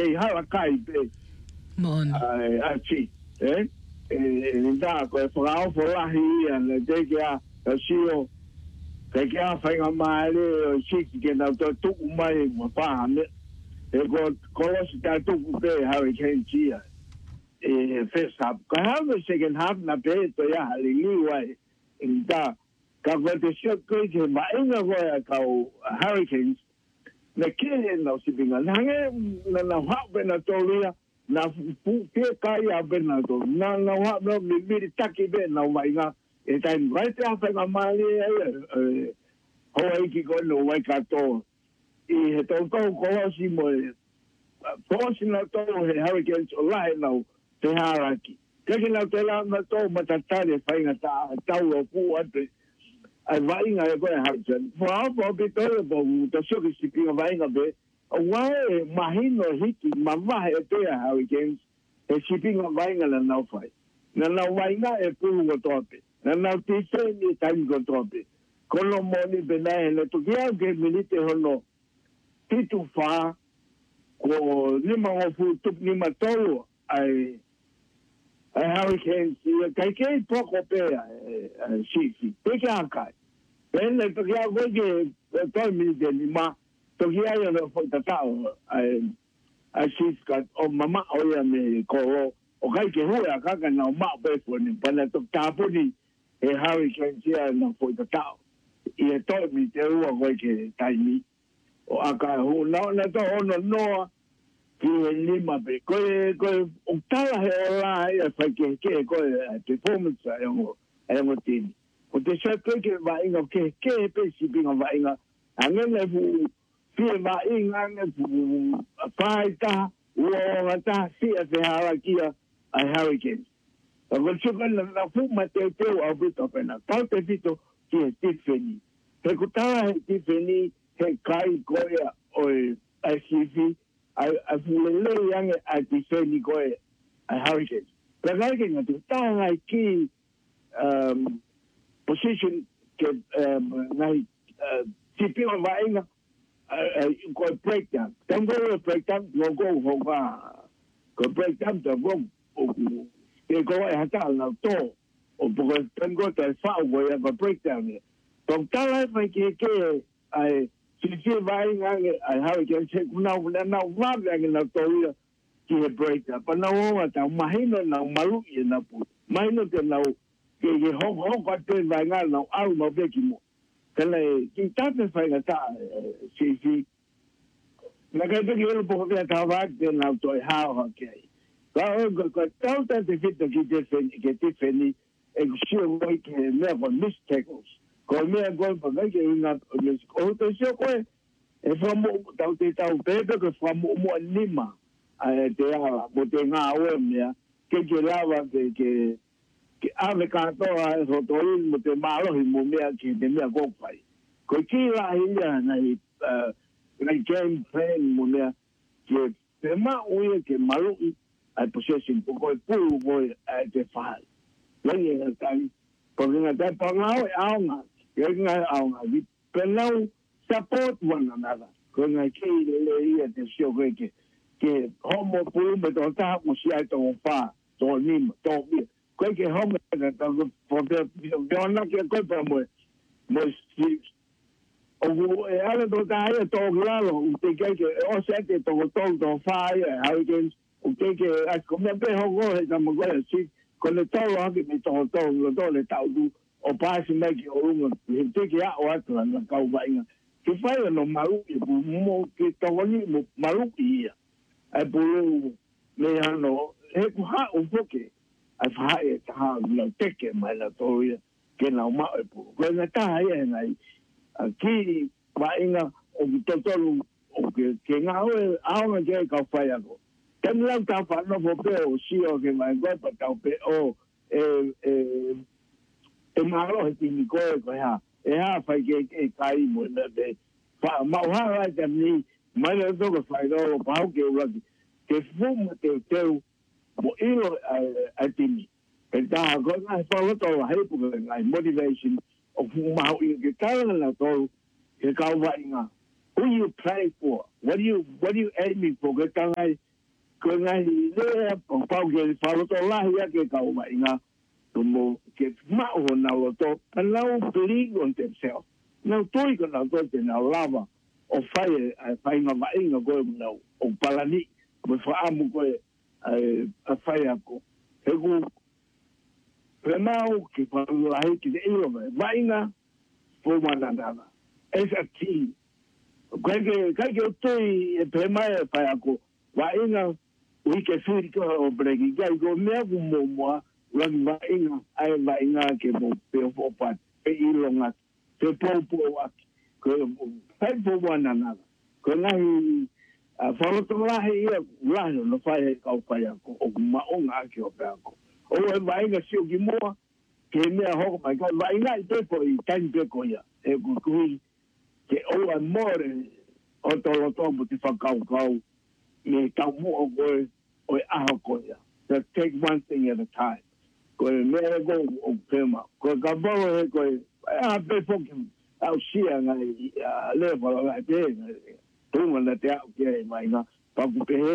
ke hala kai pe Mon. a chi da ko fra fo la hi an de ke a sio ke a fa nga male chi ke na to tu mai mo pa me e ko los ta tu pe hurricane chia first half ko have the second half na pe to ya hallelujah in da ka ko te sio ko ke ma inga go ya ka hurricanes na kile na sibinga na na ha bena tolia na pu ke kai a bena to na ha no mi taki be na wainga e tai right after nga mali ho ai ki ko no wai ka to I he to ko si mo force na to he hurricanes lai no te haraki ke na te la na to matatare fai nga ta o pu ate ai vai nga e ko hurricane po bito po to so ki si pinga vai nga be wai mahino hiki mama e te hurricanes e si pinga vai nga na fai na vai nga e pu go tope na te se ni tai go tope kono moni bena le to kia ke milite hono titu fa ko lima o fu tup lima tolo ai hurricanes kai ke poko pe si pe ka kai ben le to kia go ke to mi de lima to kia yo no fo ta ai si ka o mama o ya me ko o kai ke hu ya ka na ma pe fo ni pa na to ta pu ni hurricanes ya no fo ta I to mi te ua koe ke taimi. O aka hu na to ono noa ki e lima pe. Koe o tala he o la e whai ke koe performance e ongo tini. O te sa koe ke wainga ke pe si pinga wainga. Angene fu pie wainga nge fu whai ta uonga ta si e te hawa kia ai hurricanes. O ko chuka na fu ma te au bito pena. Tau te fito ki e tifeni. He kutara he tifeni he kai koea o ai sifi ai fulele yange ai tifeni koe ai hurricanes. Ka kai nga tu taha ki position ke ngai tipi o vainga ko breakdown. Tango breakdown go hoga ko breakdown to go ke ko ai hata na to o porque tengo te fa go ya ko breakdown. Tong tala mai ke ai si vai ngang ai hurricane che na va na to ki break up na o ta mahino na malu na pu mahino te na ke ho ka te vai ngang na au no be ki mo kale ki ta te fai na ta si na ka te ki po ke ta va ke na to ha ke ka ta te fit ke te feni e si o ke me va mistakes ko me go pa ke una o te se ko e famo tau te tau pepe ke famo mo lima te ala mo te nga o me ke lava ke ave ka to a so to mo te malo hi mo me ke te me go pai ko ki la ila na game plan mo me ke te ma o ke malo ai possession ko pu mo te fa le ni tai ko ni ta pa nga o nga aunga vi pelau support one another ko nga ki le ia te sio ke homo pu me to ta mo si ai to fa to ni to bi ko ke homo na to for the dona ke ko pa mo si o e ala to ta ia to claro te ke o se te to fa ia hurricanes o te ke a como pe ho go e mo go si con le to lo que me to le ta du o pasi mai ki o runga te ki a o atu na kau wainga ki whai no maru i mo ki tawani mo maru i ia ai pulu me ano he ku ha o foke ai wha e taha na teke mai na toia ke na uma e pulu ko na taha ia ngai ki wainga o ki totolu o ke ngā oe aonga ke kau whai ako temi lau ta whanau fo pe o si o ke mai koe pa tau pe o e malo he tini koe koe ha e ha whai ke kai mo na te mau ha te ni mai na toko whai do pau ke uraki ke fumu te teu mo ilo a tini e taha koe ngai whaloto la heipu ke ngai motivation o fumu mau i ke taina na tolu ke kau wainga who you play for what do you aiming for ke tangai ko ngai le pau ke falo to la ya ke ka wa inga como que ma o na lo to na o perigo en tercero na toi ko na to te na lava o fai nga ma inga go na o palani mo fa amu ko a fai ako e go remau que pa la hiki de ilo va inga po mana nada esa ti que toi e pe mai fai ako va inga we ke furi ko o bregi ga go me mo lang va inga ke mo pe o pa pe ilonga te po wa ko fai po mana nada ko nai falo to la ia la no fai ka fai ko o ma o nga ke o pe ko o e vai inga si o ki mo ke me ho mai ko vai inga te po I tan pe ko ya e ku ke o amore o to lo to mo ti fa kau me ka mo o aho ko ya just take one thing at a time ko me go o tema ko ka bo ko a pe fo ki au sia nga le bo la pe tu na te ke mai na pa ku pe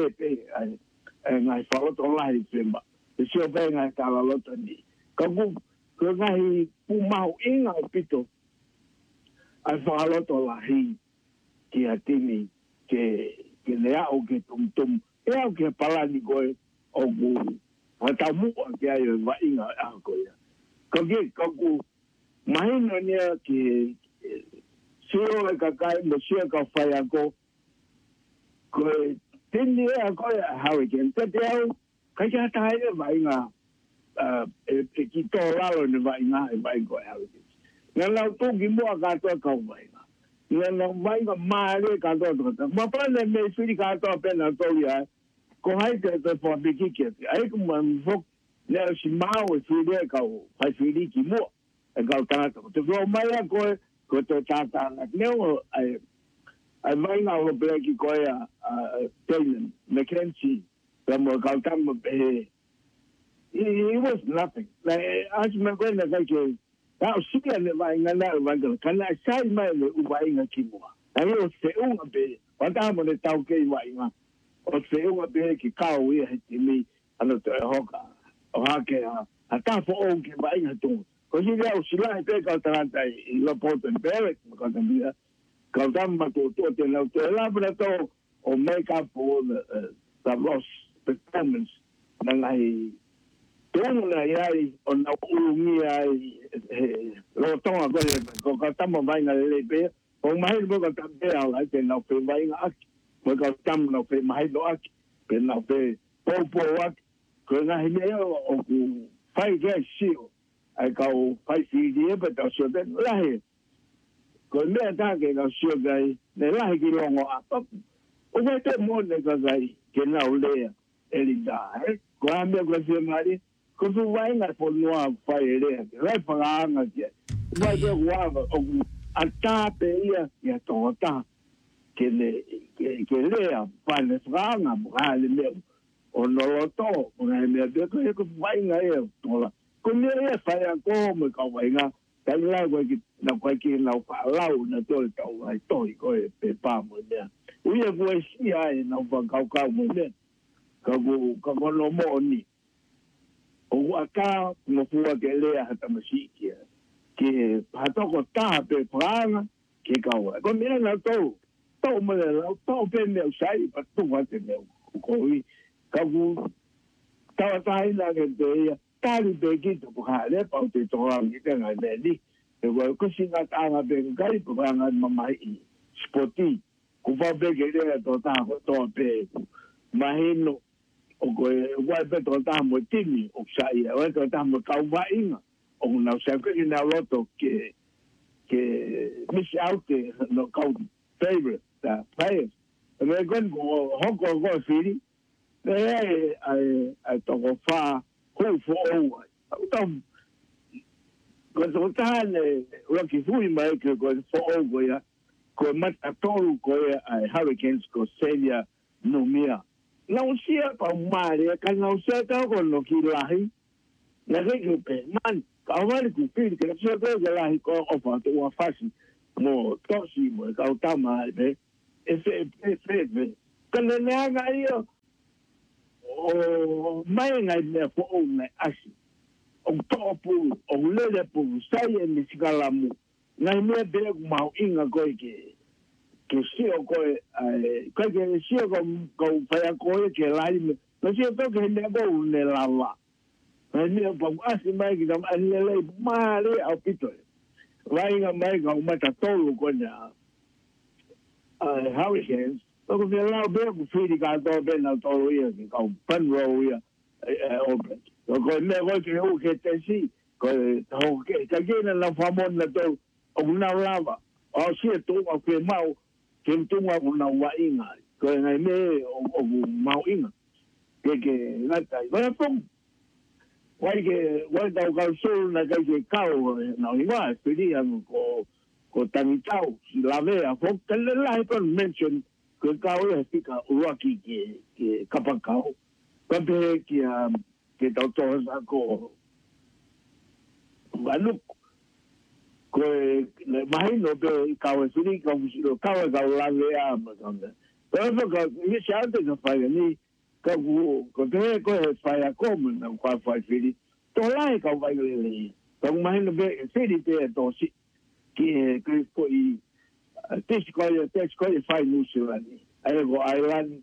nga fa to la I tema se o pe nga ka la lo ni ka ku ko nga I pu mau inga pito a fa lo to la hi ki atini ke lea o ke tum e au ke palani koe o ku hata mua ke ai wa inga a koe ko ku mahino nia ke sio e ka kai mo sio ka whai ako koe tini e a koe hurricane te au kai ka tai e wa inga e ki tō lalo ne wa inga e wa inga hurricane nga lau tōki mua ka toa kau wa inga nga vai ga mare ka to ma pa ne me suri ka to pena to ya ko hai ke te po biki ke ai ko man fok ne si mau su de ka o fa suri ki mo e ka ta to go mai ko to ta na ne o ai mai na o be ki ko ya Taylor Mackenzie the mo ka ta mo be it was nothing like as me ko na ka now, she can buy another one. Can I say my buying a kimo? I will say, oh, a bit. What I'm on the town game, or say, oh, a bit, cow, we had me, and a hawker, or hake, a tough for old buying a tone. Because you know, she like take out in the port and barrack, because I'm here. Because I'm to elaborate or make up for the lost performance. Then I tōna iai o na uungi ai lo tonga ko ka tamo vai nga le pe o mai mo ka tampe ala te na pe vai nga aki mo ka tam na pe mai do aki pe na pe po ak ko na hime o ku fai ke sio ai ka o fai si die pe ta so te lahe ko me ta ke ka sio gai ne lahe ki longo a o vai te mo ne ka gai ke na o le elinda ko a me ko se mari ko tu vai na po noa fai ele vai falar na que vai ter guava o ata pe ia tota que le a pa le franga ba le me o no lo to o na me de ko vai na e tola ko me ia fai a ko me ka vai na ka la ko ki na ko ki na pa lau na to vai to ko pe pa mo ne u ia ko si ai na va ka mo ne ka ko no mo ni o aka no fua ke lea hata masiki ke hatoko ta pe prana ke kawa ko mira na to mo le to pe me sai pa tu wa te me ko i ka bu ta ina ke te ta ri be ki to ha le pa te to ang ke na le ni e wa ko singa ta nga be ka i pa nga mama I spoti ku va be ke le to ta ko to pe mahino o ko wa pe to ta mo tini o sai wa to ta mo ka wa inga o na sa ko ina loto ke miss out no ka favorite the players and they go hoko go fili ai to go fa ko fo o to ko ta le lo ki fui mai ke ko fo o go ya ko mata tolu ko ai Hurricanes ko Celia no mia não se pa mare ka não se ta ko no ki lahi na ke pe man ka wale ku pili ke se ko ke lahi ko o fa to wa fasi mo to si mo ka ta ma be ese ka ne na ga io o mai ngai me fo o ngai asi o topu o lele pu sai e ni sikalamu ngai me be mau inga koi ke sio koe kai ke sio ko whai koe ke lai me no sio to ke ne bo ne lava ngai me pa asi mai ki tam anele mare au pito vai nga mai ka umata tolu ko na hurricanes ko me la be ku firi ka to be na tolu ia ki ka panro ia open ko me ko ke o ke te si ko ho ke ka ke na famon na to o na lava o si to o ke mau ke tu wa una wa inga ko ngai me o mau inga ke na tai va pom wai da ka sol na ka ke kau na iwa pedi ang ko tangitau si la vea fo ke la ko mention ko kau e pika uaki ke kapakau ko be ke tau to ko vanu ko le mai no be kau suri ka usiro kau ka la vea ma kanga pero ko ni sa te ka fa ni ka ko te ko fa ya como na kwa fa fili to lai ka vai le to mai no be fili te to si ki ko i te ko fa nu silani ai go island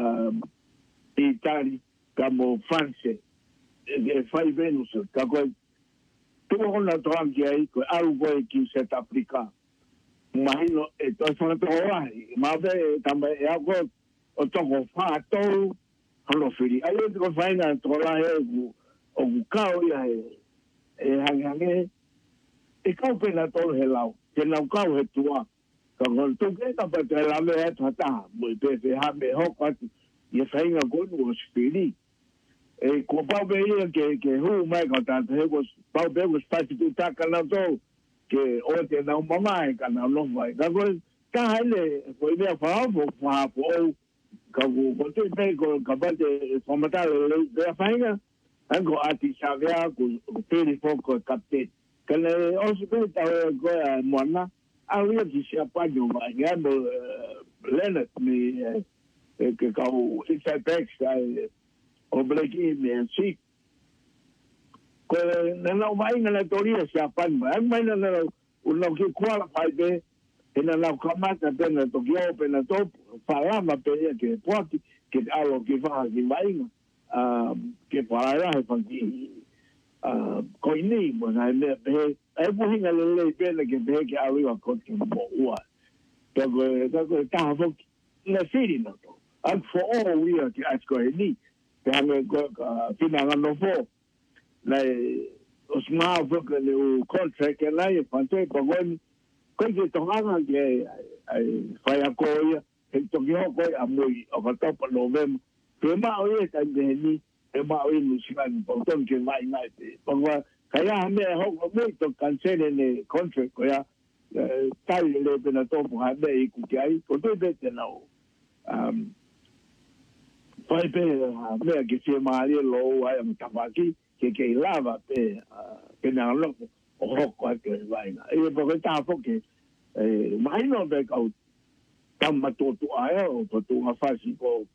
Itali como France e fai Venus ka ko tu ona tranqui ai ko algo que se aplica imagino esto es una toa ma be tambe e algo o to ko fa to lo fili ai ko fai na tola o kao ia hangange e kao pena to helau ke na kao he tua ka ko to ke ta pa la me ta mo pe ha me ho pa e fai nga ko no fili e ko pa be ke hu mai ka ta he ko pa be ko sta tu ta ka na to ke o te na mama ka na no vai ka ko ka hale ko be fa po ka ko te pe ko ka ba te formata le de fa nga ango ati savea ko te fo ko kapte ka le o se pe ta ko mona a ri ki se pa no va ya mo Leonard mi que kao Isapex o bleki me si ko na vai na teoria se apan mai na uno que qual fai be na la kamata pena to yo pena to falama pe que poti que algo que va que vai que para he fanti ko ni mo na me be e buhinga le pena que be que arriba con que mo ua to ta fo na siri no and for all we are to ask ni te hange pinanga no fo na os ma fo que o contract que lá e pante ko ko ke tonga ke fai a koia ke tokio ko a moi o ka topa novembro pe ma o e ka ni e ma o ni siman po ton ke mai nai te po ka ya me ho ko moi to cancele ne contract ko ya tai le pena topo ha me ku ke ai ko te te na fai pe me ke se mari lo ai am tabaki ke lava pe na lo o ko ke vai na e po ke ta po ke mai no be ka tama to ai o to nga fasi ko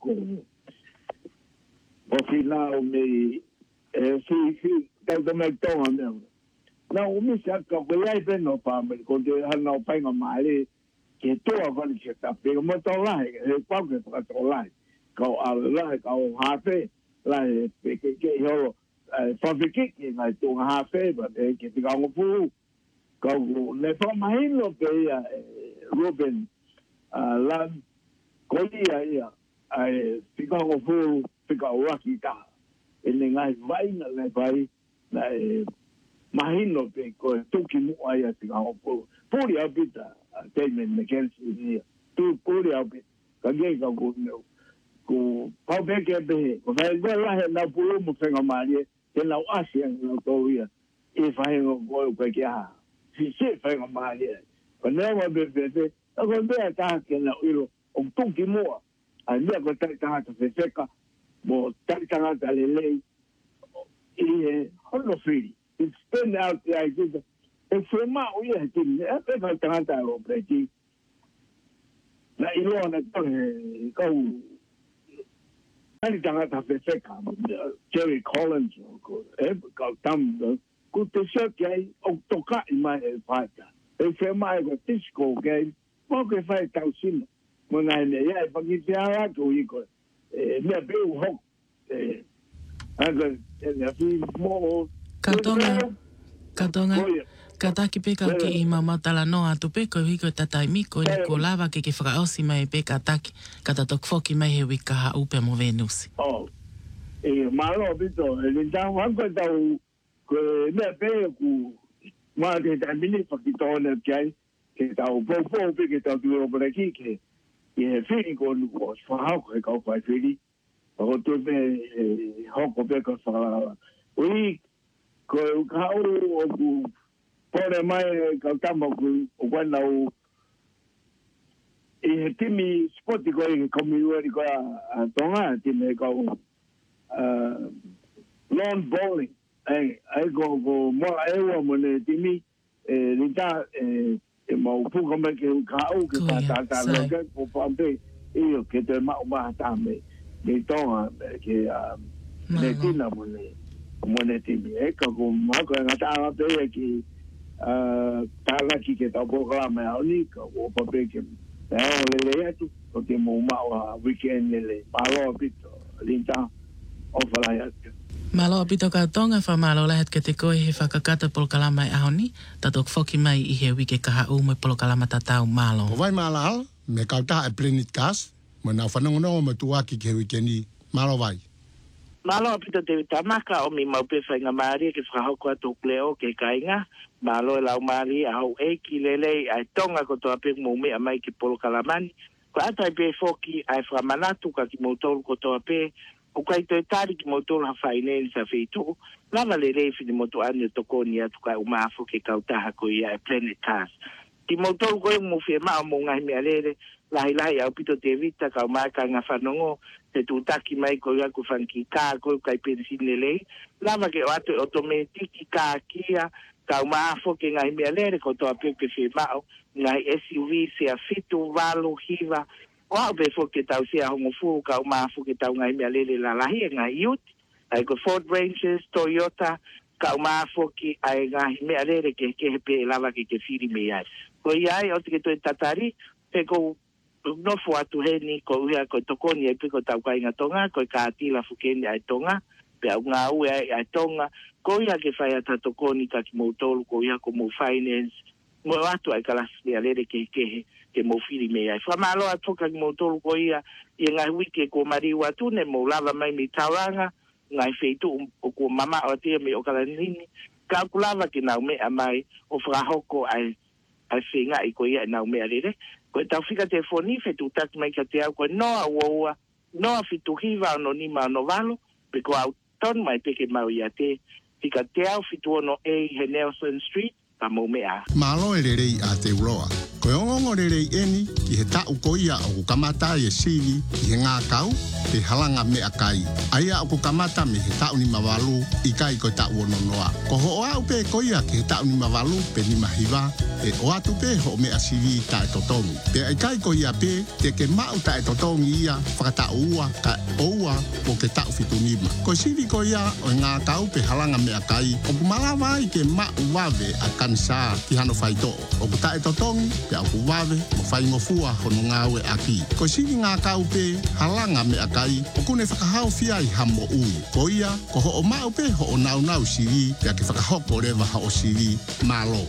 final me si ta me to ande na o mi sa ka ko ai pe no pa me ko de ha no pa nga mai ke to ko ni se ta pe mo to lai e pa ke to lai ko ala ka o ha pe lai pe ke yo fa ke ngai to ha pe ba ke ti ga mo fu ko le fa mai no pe Ruben lan ko ia fica o fu fica o aqui tá ele ngai vai na le vai na mahino pe ko tuki mu ai fica o fu puri abita temen me quer dizer tu puri abita ka ge ka ko pa be ke be ko vai lá na pulu mu fenga mari te na asia no to ia e vai o ko ke ha si se fenga mari ko ne mo be ko be ta ke na ilo o tuki mu ai me ko ta se seca mo ta le e hono fili it's been out the idea e foi ma o ia ti e pe fa ta o preti na ilo na to ko Ani tangata fefeka, Jerry Collins, kau tamu, ku te seo kei, o toka I mai e whaita. E whea mai ko disco kei, mo ke whai tau sina. Mo ngai ne, ia e pangi te ara ko I ko, mea beu hok, aga, e fi mo, Katonga, kataki peka ki I mamatala noa tu peko hiko tatai miko I ko lava ke whakaosi mai peka taki kata tok foki mai he wika ha upe mo Venusi. Oh, malo bito, linda wanko tau ko mea peo ku ma te tamini whakitone kai ke tau popo pe ke tau tuero para ki ke he whiri ko nuko whahau he kau whai whiri o tu pe hoko pe ka whakalawa. Ui ko kau o ku pore mai kau tamo ku o kwanau he timi spoti ko I komiuari ko a tonga timi kau lawn bowling. Ai go mo ewa mo ne timi linda mo pu kome ke kau ke ta lo ke po pampe io ke te ma ta me ni tonga ke ne tina mo ne timi ka ko ma ko ngata pe ki tala ki ke ta po ka me oni ko po pe ke le tu ko te mo ma weekend le palo pito linda o fala ya. Malo pito ka tonga fa malo lahat ke te koe he whakakata polokalama e ahoni, tatok foki mai I he wike kaha ume polokalama tatau malo. O vai malahal, me kauta e plenit kas, mo na whanongono me tuaki ke wike ni malo vai. Malo pito te tamaka o mi maupe whainga maari ke whahoko atu kleo ke kainga, malo e lau maari a hau e ki lele ai tonga ko toa pe mo me a mai ki polokalamani, ko atai pe foki ai whamanatu ka ki moutolu ko toa pe, o kai te tari ki motor ha finance a feito lava le refi de moto ane toko ni atu kai umafo ke kautaha ko ia planet cars ki motor ko mo fe ma mo ngai me alere lai au pito te vita ka ma ka nga fanongo te tutaki mai ko ia ko fanki ka ko kai pensine le lava ke atu automatic ka kia ka umafo ke ngai me alere ko to ape ke fe ma ngai SUV se a fitu valo hiva o be fo ke tau sia hongo fu ka ma fu ke tau ngai me lele la lahi ngai youth ai ko Ford Rangers Toyota ka ma fu ki ai ngai me lele ke pe lava ke firi me ai ko ia o te to tatari te ko no fu atu he ni ko ia ko tokoni e pe ko tau kai ngatonga ko ka tila fu ke ni ai tonga pe au nga u ai tonga ko ia ke fai ata tokoni ka ki mo tolu ko ia ko mo finance mo atu ai kala me lele ke mo fili me ai famalo atoka mo tolu ko ia I ngai wiki ko mari watu ne mo lava mai mi tauranga ngai feitu o ko mama o te me o kala nini ka kulava ki na me mai o frahoko ai finga I ko ia na me alere ko ta fika telefoni fetu tak mai ka te ko no wa no fitu hiva no ni ma no valo pe ko auton mai te ke mau ia te fika te fitu no Nelson Street pa mo mea. Malo e rerei a te uroa. Ko ongongo rerei eni ki he tau koia o kukamata e sivi ki he ngā kau te halanga mea kai. Aia o kukamata me he tau ni mawalu I kai ko tau ononoa. Ko ho o au pe koia ki he tau ni mawalu pe ni mahiwa e o atu pe ho mea sivi ta e totongi. Pe ai kai koia pe te ke mau ta e totongi ia whakata ua ka oua o ke tau fitunima. Ko sivi koia o ngā kau pe halanga mea kai o kumalawa I ke mau wave a kansa ki hano whaito. O kuta e totongi pe au kuwawe mo whaingofua hono ngāwe aki. Ko sivi ngā kau pe halanga mea kai o kune whakahau fia I hamo ui. Ko ia ko ho o mau pe ho o nau sivi pe a ke whakahoko rewa ha o sivi malo.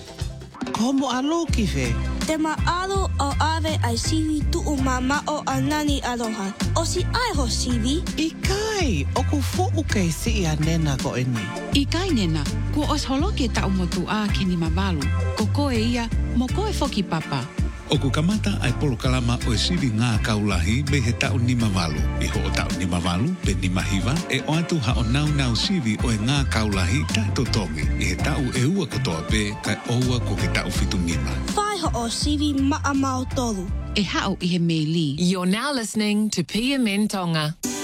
Ko mo alo ki fe? Te maalo o ave ai sivi tu o mama o anani aloha. O si ai ho sivi? I kai, o ku fo'u kei si a nena ko eni. I kai nena, ku os holo ke ta umotu a ki ni mavalu. Ko koe ia, mo koe foki papa. O ku kamata ai polokalama o e sivi ngā kaulahi me he tau ni mavalu. I ho o tau ni mavalu pe ni mahiwa e o atu ha o nau sivi o e ngā kaulahi ta totongi. I he tau e ua kotoa pe kai oua ko ke tau fitu nima. Whai ho o sivi maa mau tolu. E hao I he mei li. You're now listening to PMN Tonga.